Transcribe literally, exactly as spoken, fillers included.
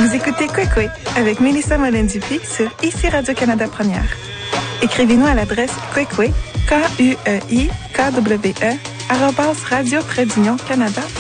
Vous écoutez Kwekwe avec Mélissa Mollin-Dupuis sur Ici Radio-Canada Première. Écrivez-nous à l'adresse kwekwe, K U E I K W E, arobase radio trait d'union canada